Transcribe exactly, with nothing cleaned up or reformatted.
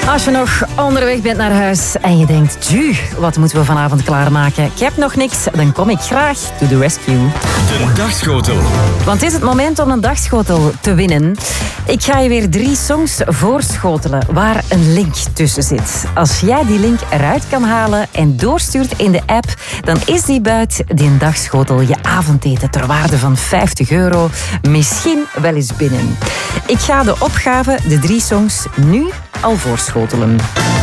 Als je nog onderweg bent naar huis en je denkt, tju, wat moeten we vanavond klaarmaken? Ik heb nog niks, dan kom ik graag to the rescue. De dagschotel. Want het is het moment om een dagschotel te winnen. Ik ga je weer drie songs voorschotelen waar een link tussen zit. Als jij die link eruit kan halen en doorstuurt in de app, dan is die buit, die dagschotel, je avondeten ter waarde van vijftig euro, misschien wel eens binnen. Ik ga de opgave, de drie songs, nu al voorschotelen.